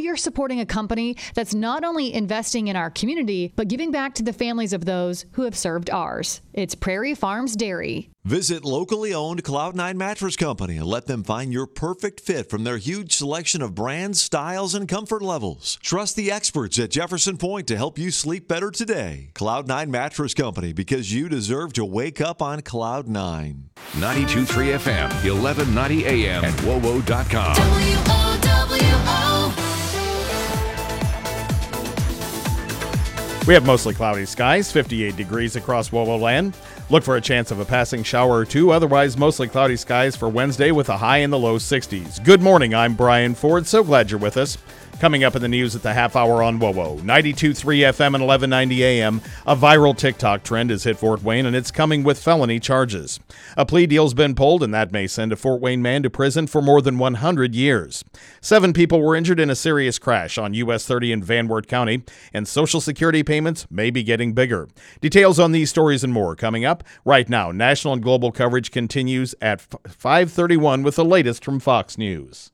you're supporting a company that's not only investing in our community, but giving back to the families of those who have served ours. It's Prairie Farms Dairy. Visit locally owned Cloud9 Mattress Company and let them find your perfect fit from their huge selection of brands, styles, and comfort levels. Trust the experts at Jefferson Point to help you sleep better today. Cloud9 Mattress Company, because you deserve to wake up on Cloud 9. 92.3 FM, 1190 AM, and WOWO.com. We have mostly cloudy skies, 58 degrees across WOWO land. Look for a chance of a passing shower or two. Otherwise, mostly cloudy skies for Wednesday with a high in the low 60s. Good morning. I'm Brian Ford. So glad you're with us. Coming up in the news at the half hour on WOWO. 92.3 FM and 1190 AM. A viral TikTok trend has hit Fort Wayne, and it's coming with felony charges. A plea deal's been pulled, and that may send a Fort Wayne man to prison for more than 100 years. 7 people were injured in a serious crash on US 30 in Van Wert County, and Social Security payments may be getting bigger. Details on these stories and more coming up right now. National and global coverage continues at 5:31 with the latest from Fox News.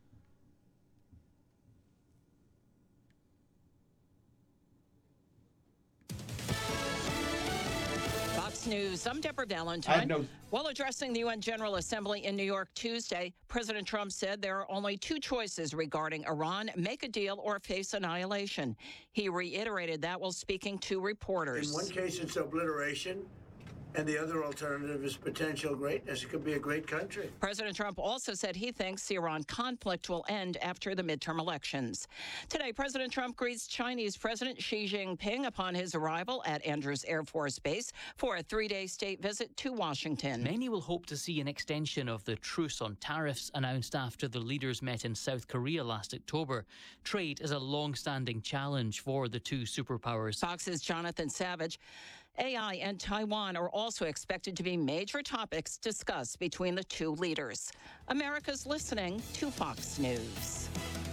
News. I'm Deborah Valentine. While addressing the UN General Assembly in New York Tuesday, President Trump said there are only 2 choices regarding Iran: make a deal or face annihilation. He reiterated that while speaking to reporters. In one case, it's obliteration, and the other alternative is potential greatness. It could be a great country. President Trump also said he thinks the Iran conflict will end after the midterm elections. Today, President Trump greets Chinese President Xi Jinping upon his arrival at Andrews Air Force Base for a 3-day state visit to Washington. Many will hope to see an extension of the truce on tariffs announced after the leaders met in South Korea last October. Trade is a long-standing challenge for the 2 superpowers. Fox's Jonathan Savage. AI and Taiwan are also expected to be major topics discussed between the 2 leaders. America's listening to Fox News.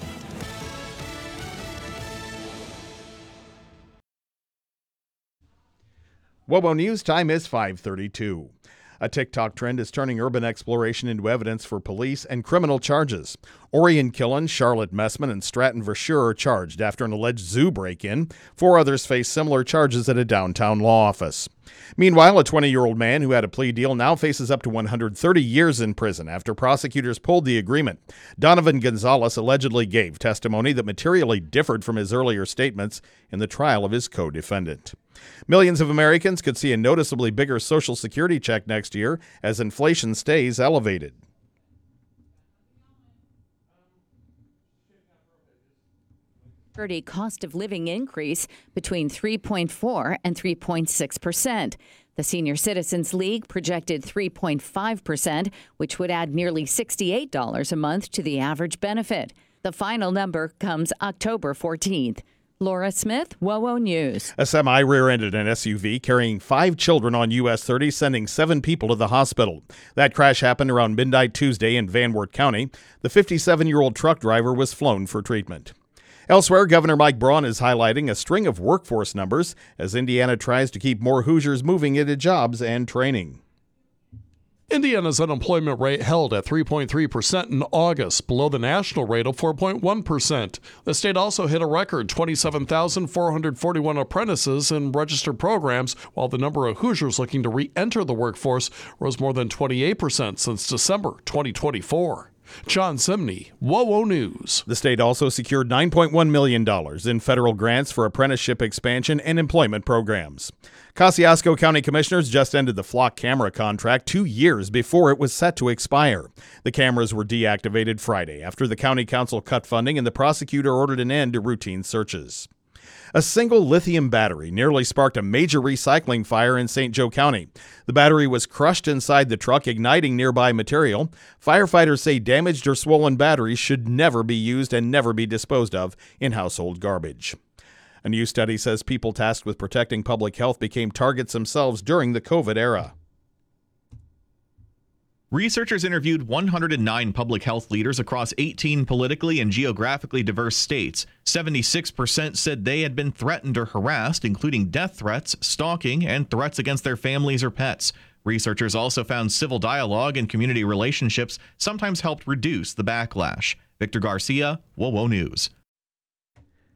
WOWO News time is 5:32. A TikTok trend is turning urban exploration into evidence for police and criminal charges. Orion Killen, Charlotte Messman, and Stratton Verschure are charged after an alleged zoo break-in. 4 others face similar charges at a downtown law office. Meanwhile, a 20-year-old man who had a plea deal now faces up to 130 years in prison after prosecutors pulled the agreement. Donovan Gonzalez allegedly gave testimony that materially differed from his earlier statements in the trial of his co-defendant. Millions of Americans could see a noticeably bigger Social Security check next year as inflation stays elevated. Cost of living increase between 3.4 and 3.6%. The Senior Citizens League projected 3.5%, which would add nearly $68 a month to the average benefit. The final number comes October 14th. Laura Smith, WOWO News. A semi rear-ended an SUV carrying 5 children on US 30, sending 7 people to the hospital. That crash happened around midnight Tuesday in Van Wert County. The 57-year-old truck driver was flown for treatment. Elsewhere, Governor Mike Braun is highlighting a string of workforce numbers as Indiana tries to keep more Hoosiers moving into jobs and training. Indiana's unemployment rate held at 3.3% in August, below the national rate of 4.1%. The state also hit a record 27,441 apprentices in registered programs, while the number of Hoosiers looking to re-enter the workforce rose more than 28% since December 2024. John Simney, WOWO News. The state also secured $9.1 million in federal grants for apprenticeship expansion and employment programs. Kosciuszko County Commissioners just ended the Flock camera contract 2 years before it was set to expire. The cameras were deactivated Friday after the county council cut funding and the prosecutor ordered an end to routine searches. A single lithium battery nearly sparked a major recycling fire in St. Joe County. The battery was crushed inside the truck, igniting nearby material. Firefighters say damaged or swollen batteries should never be used and never be disposed of in household garbage. A new study says people tasked with protecting public health became targets themselves during the COVID era. Researchers interviewed 109 public health leaders across 18 politically and geographically diverse states. 76% said they had been threatened or harassed, including death threats, stalking, and threats against their families or pets. Researchers also found civil dialogue and community relationships sometimes helped reduce the backlash. Victor Garcia, WOWO News.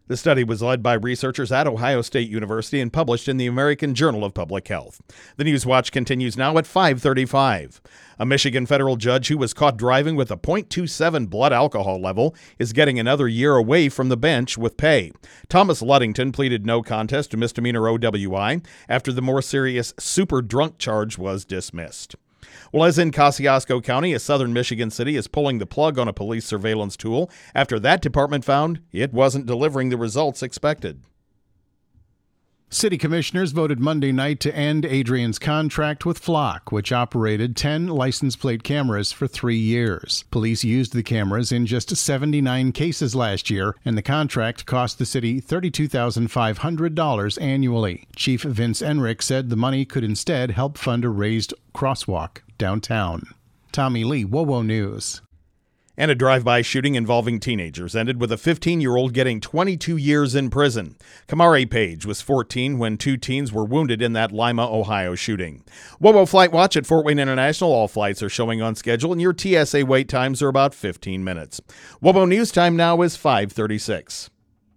The study was led by researchers at Ohio State University and published in the American Journal of Public Health. The News Watch continues now at 5:35. A Michigan federal judge who was caught driving with a .27 blood alcohol level is getting another year away from the bench with pay. Thomas Luddington pleaded no contest to misdemeanor OWI after the more serious super drunk charge was dismissed. Well, as in Kosciuszko County, a southern Michigan city is pulling the plug on a police surveillance tool after that department found it wasn't delivering the results expected. City commissioners voted Monday night to end Adrian's contract with Flock, which operated 10 license plate cameras for 3 years. Police used the cameras in just 79 cases last year, and the contract cost the city $32,500 annually. Chief Vince Enrick said the money could instead help fund a raised crosswalk downtown. Tommy Lee, WOWO News. And a drive-by shooting involving teenagers ended with a 15-year-old getting 22 years in prison. Kamari Page was 14 when 2 teens were wounded in that Lima, Ohio shooting. WOWO Flight Watch at Fort Wayne International. All flights are showing on schedule, and your TSA wait times are about 15 minutes. WOWO News time now is 5:36.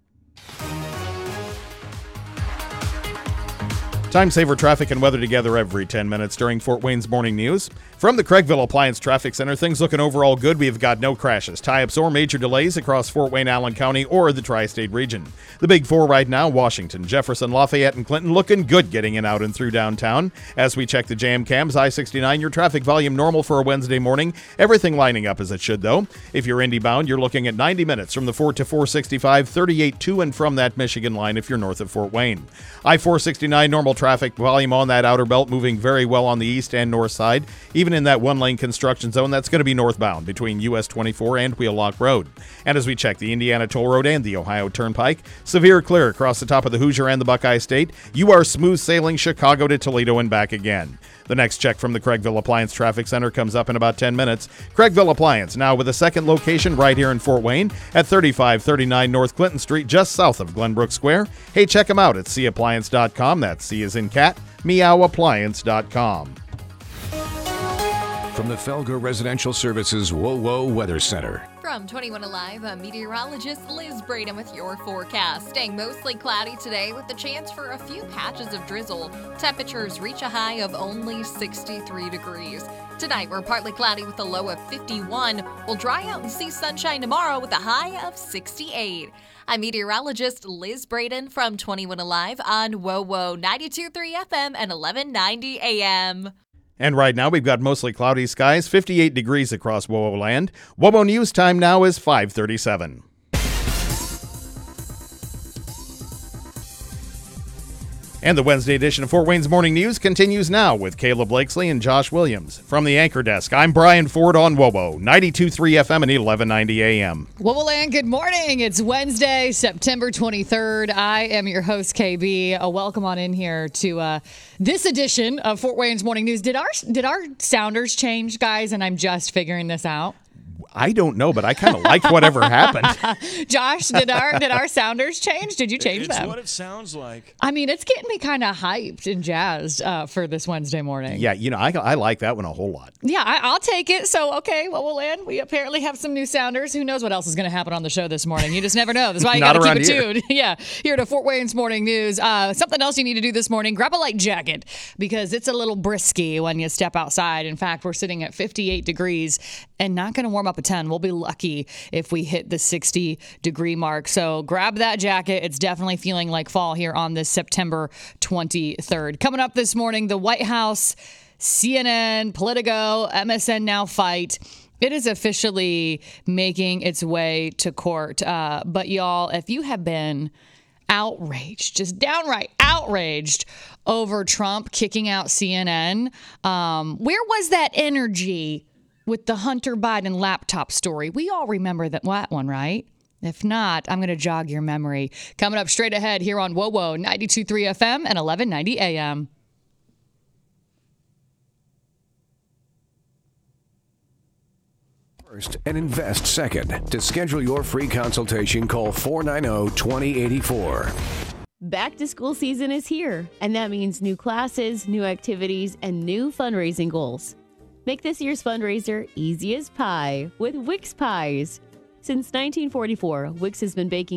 Time saver traffic and weather together every 10 minutes during Fort Wayne's Morning News. From the Craigville Appliance Traffic Center, things looking overall good. We've got no crashes, tie-ups, or major delays across Fort Wayne, Allen County, or the tri-state region. The big four right now, Washington, Jefferson, Lafayette, and Clinton, looking good getting in out and through downtown. As we check the jam cams, I-69, your traffic volume normal for a Wednesday morning. Everything lining up as it should, though. If you're Indy bound, you're looking at 90 minutes from the Fort to 465, 38 to and from that Michigan line if you're north of Fort Wayne. I-469, normal traffic volume on that outer belt, moving very well on the east and north side. Even in that one-lane construction zone, that's going to be northbound between US 24 and Wheelock Road. And as we check the Indiana Toll Road and the Ohio Turnpike, severe clear across the top of the Hoosier and the Buckeye State. You are smooth sailing Chicago to Toledo and back again. The next check from the Craigville Appliance Traffic Center comes up in about 10 minutes. Craigville Appliance, now with a second location right here in Fort Wayne at 3539 North Clinton Street, just south of Glenbrook Square. Hey, check them out at cappliance.com. That's C as in cat, meowappliance.com. From the Felger Residential Services WOWO Weather Center. From 21 Alive, I'm meteorologist Liz Braden with your forecast. Staying mostly cloudy today with the chance for a few patches of drizzle. Temperatures reach a high of only 63 degrees. Tonight, we're partly cloudy with a low of 51. We'll dry out and see sunshine tomorrow with a high of 68. I'm meteorologist Liz Braden from 21 Alive on WOWO 92.3 FM and 1190 AM. And right now, we've got mostly cloudy skies, 58 degrees across WOWO land. WOWO News time now is 5:37. And the Wednesday edition of Fort Wayne's Morning News continues now with Caleb Blakesley and Josh Williams. From the anchor desk, I'm Brian Ford on WOWO 92.3 FM and 1190 AM. WOWO Land, good morning. It's Wednesday, September 23rd. I am your host, KB. Welcome on in here to this edition of Fort Wayne's Morning News. Did our sounders change, guys? And I'm just figuring this out. I don't know, but I kind of like whatever happened. Josh, did our sounders change? Did you change them? It's what it sounds like. I mean, it's getting me kind of hyped and jazzed for this Wednesday morning. Yeah, I like that one a whole lot. Yeah, I'll take it. So, okay, well, we'll end. We apparently have some new sounders. Who knows what else is going to happen on the show this morning? You just never know. That's why you got to keep it tuned. Yeah, here to Fort Wayne's Morning News. Something else you need to do this morning, grab a light jacket because it's a little brisky when you step outside. In fact, we're sitting at 58 degrees and not going to warm up a 10. We'll be lucky if we hit the 60-degree mark. So grab that jacket. It's definitely feeling like fall here on this September 23rd. Coming up this morning, the White House, CNN, Politico, MSN Now fight. It is officially making its way to court. But y'all, if you have been outraged, just downright outraged over Trump kicking out CNN, where was that energy with the Hunter Biden laptop story? We all remember that one, right? If not, I'm going to jog your memory. Coming up straight ahead here on WOWO 92.3 FM and 1190 AM. First and invest second. To schedule your free consultation, call 490-2084. Back to school season is here, and that means new classes, new activities, and new fundraising goals. Make this year's fundraiser easy as pie with Wix Pies. Since 1944, Wix has been baking